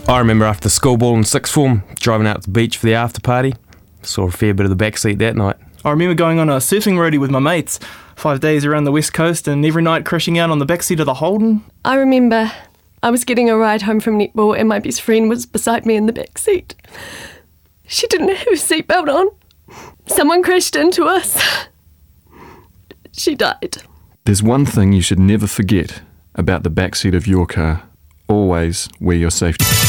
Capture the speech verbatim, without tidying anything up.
I remember after the school ball in sixth form, driving out to the beach for the after party. Saw a fair bit of the backseat that night. I remember going on a surfing roadie with my mates, five days around the west coast, and every night crashing out on the backseat of the Holden. I remember I was getting a ride home from netball and my best friend was beside me in the back seat. She didn't have her seatbelt on. Someone crashed into us. She died. There's one thing you should never forget about the backseat of your car. Always wear your safety.